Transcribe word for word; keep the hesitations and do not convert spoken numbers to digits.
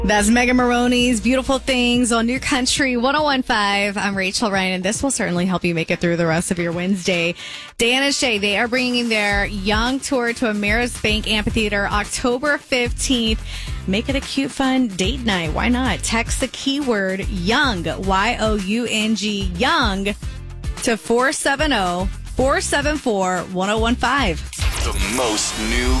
That's Megan Maroney's Beautiful Things on New Country one oh one point five. I'm Rachel Ryan, and this will certainly help you make it through the rest of your Wednesday. Dan and Shay, they are bringing their Young Tour to Ameris Bank Amphitheater October fifteenth. Make it a cute, fun date night. Why not? Text the keyword YOUNG, Y O U N G, YOUNG, to four seven zero, four seven four, one oh one five. The most new